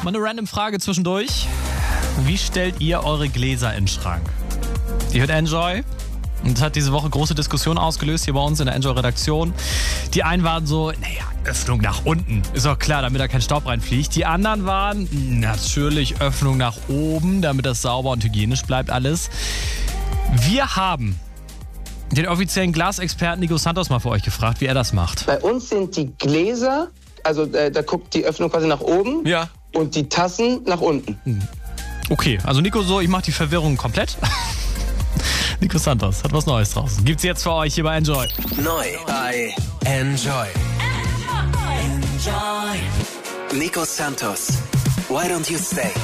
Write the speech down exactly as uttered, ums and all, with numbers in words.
Mal eine random Frage zwischendurch. Wie stellt ihr eure Gläser in den Schrank? Die hört Enjoy. Und das hat diese Woche große Diskussion ausgelöst hier bei uns in der Enjoy-Redaktion. Die einen waren so, naja, Öffnung nach unten. Ist doch klar, damit da kein Staub reinfliegt. Die anderen waren, natürlich Öffnung nach oben, damit das sauber und hygienisch bleibt alles. Wir haben den offiziellen Glasexperten Nico Santos mal für euch gefragt, wie er das macht. Bei uns sind die Gläser, also äh, da guckt die Öffnung quasi nach oben, ja, und die Tassen nach unten. Okay, also Nico so, ich mach die Verwirrung komplett. Nico Santos hat was Neues draußen. Gibt's jetzt für euch hier bei Enjoy. Neu bei Enjoy. Enjoy. Nico Santos, Why Don't You Stay?